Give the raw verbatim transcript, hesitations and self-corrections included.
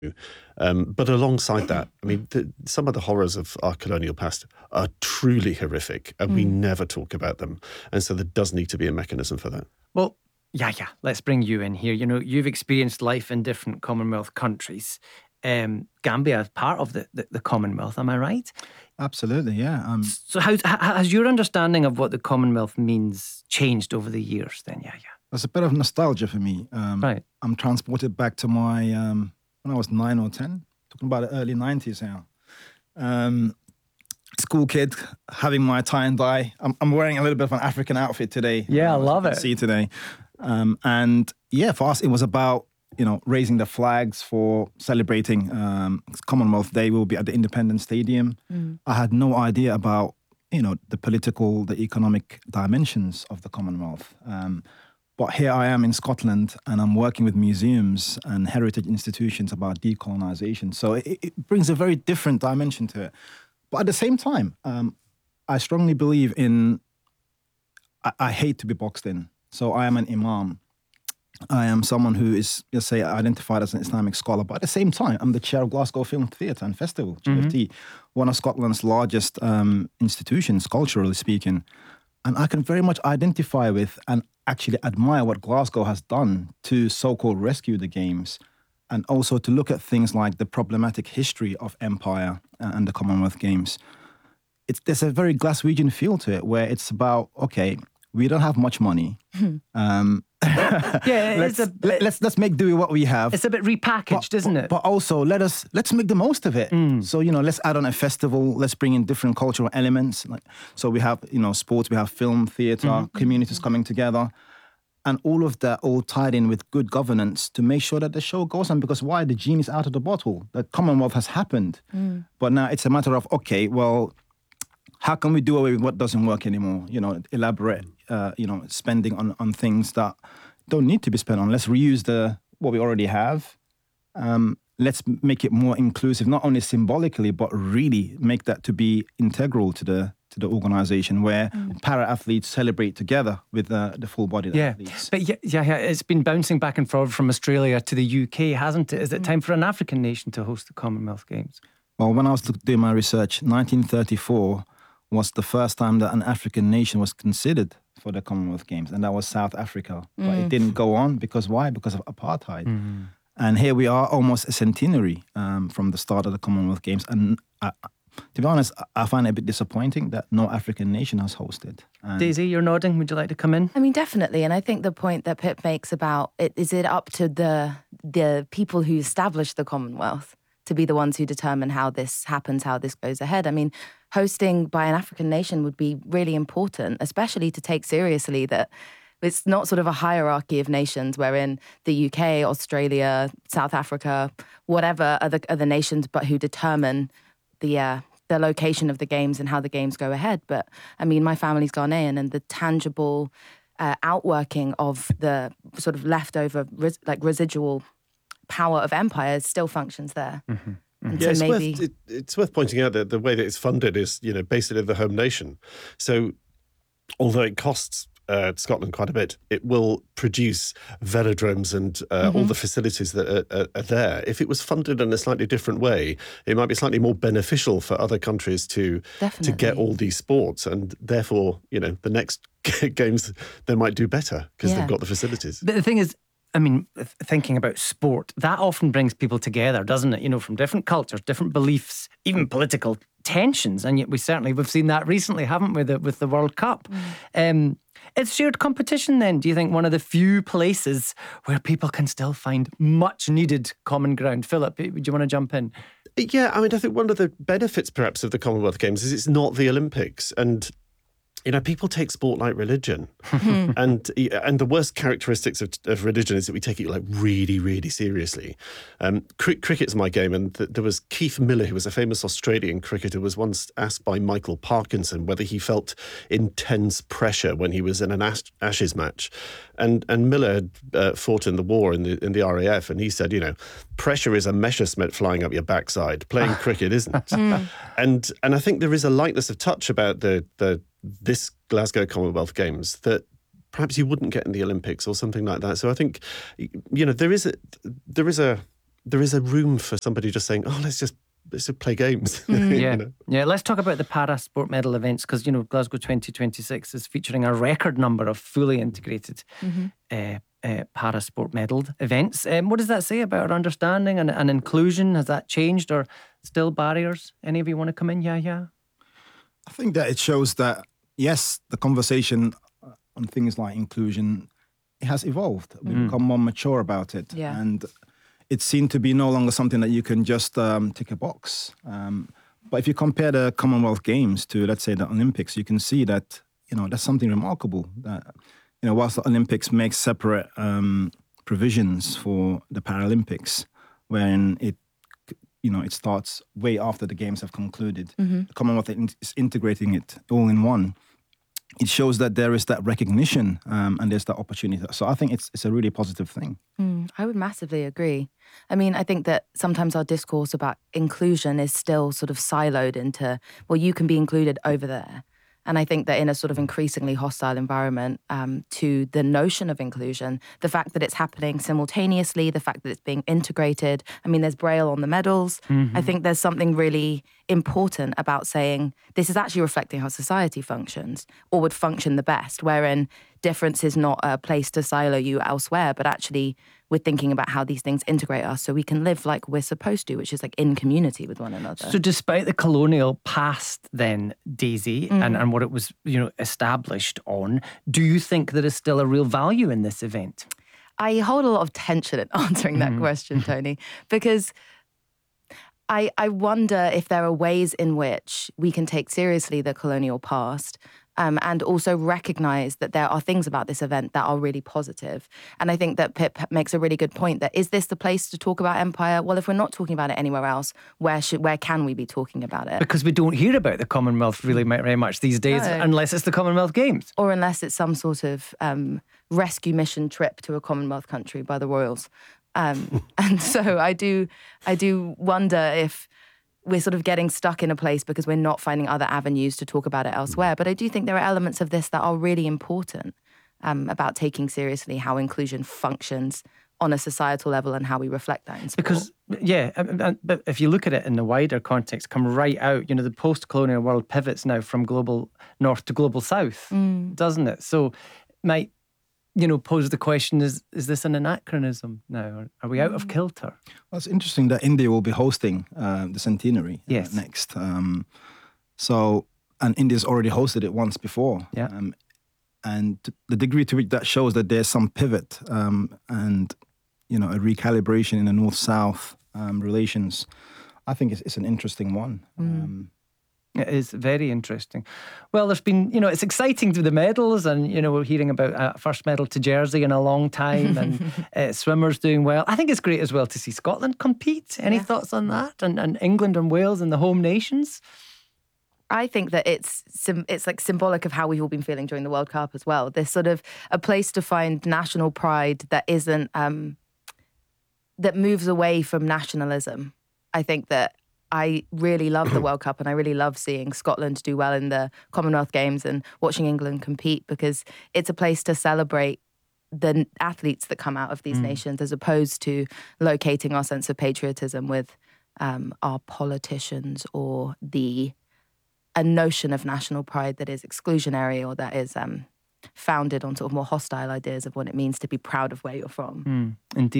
Um, but alongside that, I mean, the, some of the horrors of our colonial past are truly horrific, and mm. we never talk about them. And so there does need to be a mechanism for that. Well, yeah, yeah, let's bring you in here. You know, you've experienced life in different Commonwealth countries. Um, Gambia is part of the, the, the Commonwealth, am I right? Absolutely, yeah. Um, so how, has your understanding of what the Commonwealth means changed over the years then? Yeah, yeah. There's a bit of nostalgia for me. Um, right. I'm transported back to my, um, when I was nine or ten, talking about the early nineties now. Um, school kid, having my tie and dye. I'm, I'm wearing a little bit of an African outfit today. Yeah, I love it. See today. Um, and yeah, for us, it was about, you know, raising the flags for celebrating um, Commonwealth Day. We'll be at the Independence Stadium. Mm. I had no idea about, you know, the political, the economic dimensions of the Commonwealth. Um, but here I am in Scotland, and I'm working with museums and heritage institutions about decolonisation. So it, it brings a very different dimension to it. But at the same time, um, I strongly believe in, I, I hate to be boxed in. So I am an imam. I am someone who is, let's say, identified as an Islamic scholar, but at the same time, I'm the chair of Glasgow Film Theatre and Festival, G F T, mm-hmm. one of Scotland's largest um, institutions, culturally speaking. And I can very much identify with and actually admire what Glasgow has done to so-called rescue the games, and also to look at things like the problematic history of empire and the Commonwealth Games. It's, there's a very Glaswegian feel to it, where it's about, okay, we don't have much money. um, yeah, let's, it's a bit, let's let's make do with what we have. It's a bit repackaged, but, isn't it? But also let us let's make the most of it. Mm. So you know, let's add on a festival. Let's bring in different cultural elements. Like so, we have you know sports, we have film, theatre, mm-hmm. communities coming together, and all of that all tied in with good governance to make sure that the show goes on. Because why? The genie's out of the bottle. The Commonwealth has happened, mm. but now it's a matter of okay, well, how can we do away with what doesn't work anymore? You know, elaborate, uh, you know, spending on, on things that don't need to be spent on. Let's reuse the what we already have. Um, let's make it more inclusive, not only symbolically, but really make that to be integral to the to the organisation, where mm. para athletes celebrate together with uh, the full body yeah. athletes. But yeah, yeah, yeah, it's been bouncing back and forward from Australia to the U K, hasn't it? Is it time for an African nation to host the Commonwealth Games? Well, when I was doing my research, nineteen thirty-four was the first time that an African nation was considered for the Commonwealth Games, and that was South Africa. Mm. But it didn't go on because why? Because of apartheid. Mm. And here we are, almost a centenary um, from the start of the Commonwealth Games. And I, to be honest, I find it a bit disappointing that no African nation has hosted. And Daisy, you're nodding. Would you like to come in? I mean, definitely. And I think the point that Pip makes about it, is it up to the the people who established the Commonwealth to be the ones who determine how this happens, how this goes ahead? I mean, hosting by an African nation would be really important, especially to take seriously that it's not sort of a hierarchy of nations wherein the U K, Australia, South Africa, whatever other other nations, but who determine the uh, the location of the games and how the games go ahead. But I mean, my family's Ghanaian, and the tangible uh, outworking of the sort of leftover, res- like residual power of empire still functions there. Mm-hmm. And yeah, so it's, maybe... worth, it, it's worth pointing out that the way that it's funded is, you know, based in the home nation. So although it costs uh, Scotland quite a bit, it will produce velodromes and uh, mm-hmm. all the facilities that are, are, are there. If it was funded in a slightly different way, it might be slightly more beneficial for other countries to Definitely. to get all these sports, and therefore, you know, the next games they might do better because yeah. they've got the facilities. But the thing is, I mean, thinking about sport, that often brings people together, doesn't it? You know, from different cultures, different beliefs, even political tensions. And yet we certainly, we've seen that recently, haven't we, with the World Cup. Mm. Um, it's shared competition then, do you think, one of the few places where people can still find much needed common ground? Philip, would you want to jump in? Yeah, I mean, I think one of the benefits perhaps of the Commonwealth Games is it's not the Olympics. And you know, people take sport like religion. and and the worst characteristics of, of religion is that we take it like really, really seriously. Um, cr- cricket's my game, and th- there was Keith Miller, who was a famous Australian cricketer, was once asked by Michael Parkinson whether he felt intense pressure when he was in an Ash- Ashes match. And and Miller had uh, fought in the war in the in the R A F, and he said, you know, pressure is a Messerschmitt flying up your backside. Playing cricket isn't. and and I think there is a lightness of touch about the the this Glasgow Commonwealth Games that perhaps you wouldn't get in the Olympics or something like that. So I think, you know, there is a there is a there is a room for somebody just saying, oh, let's just let's just play games. Mm. yeah, you know? yeah. Let's talk about the para sport medal events, because you know Glasgow twenty twenty-six is featuring a record number of fully integrated mm-hmm. uh, uh, para sport medaled events. Um, what does that say about our understanding and, and inclusion? Has that changed, or still barriers? Any of you want to come in? Yeah, yeah. I think that it shows that yes, the conversation on things like inclusion, it has evolved. We've mm. become more mature about it, yeah. and it's seen to be no longer something that you can just um, tick a box. Um, but if you compare the Commonwealth Games to, let's say, the Olympics, you can see that, you know, that's something remarkable. That, you know, whilst the Olympics makes separate um, provisions for the Paralympics, when it, you know, it starts way after the games have concluded, mm-hmm. the Commonwealth is integrating it all in one. It shows that there is that recognition um, and there's that opportunity. So I think it's it's a really positive thing. Mm, I would massively agree. I mean, I think that sometimes our discourse about inclusion is still sort of siloed into, well, you can be included over there. And I think that in a sort of increasingly hostile environment um, to the notion of inclusion, the fact that it's happening simultaneously, the fact that it's being integrated. I mean, there's Braille on the medals. Mm-hmm. I think there's something really important about saying this is actually reflecting how society functions or would function the best, wherein difference is not a place to silo you elsewhere, but actually we're thinking about how these things integrate us so we can live like we're supposed to, which is like in community with one another. So despite the colonial past then, Daisy, mm-hmm. and, and what it was, you know, established on, do you think there is still a real value in this event? I hold a lot of tension in answering that mm-hmm. question, Tony, because I, I wonder if there are ways in which we can take seriously the colonial past um, and also recognize that there are things about this event that are really positive. And I think that Pip makes a really good point that, is this the place to talk about empire? Well, if we're not talking about it anywhere else, where should, where can we be talking about it? Because we don't hear about the Commonwealth really very much these days, no. unless it's the Commonwealth Games. Or unless it's some sort of um, rescue mission trip to a Commonwealth country by the royals. Um, and so I do, I do wonder if we're sort of getting stuck in a place because we're not finding other avenues to talk about it elsewhere. But I do think there are elements of this that are really important um, about taking seriously how inclusion functions on a societal level and how we reflect that in sport. Because, yeah, but if you look at it in the wider context, come right out, you know, the post-colonial world pivots now from global north to global south, mm. doesn't it? So might, you know, pose the question, is is this an anachronism now? Are we out of kilter? Well, it's interesting that India will be hosting uh, the centenary yes. uh, next. Um, so, and India's already hosted it once before. Yeah. Um, and to the degree to which that shows that there's some pivot um, and, you know, a recalibration in the North-South um, relations, I think it's, it's an interesting one. Mm. Um, It is very interesting. Well, there's been, you know, it's exciting to the medals, and, you know, we're hearing about a first medal to Jersey in a long time, and uh, swimmers doing well. I think it's great as well to see Scotland compete. Any yeah. thoughts on that? And, and England and Wales and the home nations? I think that it's it's like symbolic of how we've all been feeling during the World Cup as well. There's sort of a place to find national pride that isn't, um, that moves away from nationalism. I think that I really love the World Cup, and I really love seeing Scotland do well in the Commonwealth Games and watching England compete, because it's a place to celebrate the athletes that come out of these mm. nations, as opposed to locating our sense of patriotism with um, our politicians or the a notion of national pride that is exclusionary or that is um, founded on sort of more hostile ideas of what it means to be proud of where you're from. Mm. Indeed.